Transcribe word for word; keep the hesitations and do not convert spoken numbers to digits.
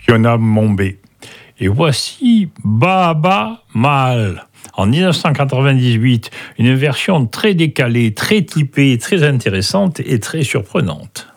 Fiona Mombé. Et voici Baaba Maal. En dix-neuf cent quatre-vingt-dix-huit, une version très décalée, très typée, très intéressante et très surprenante.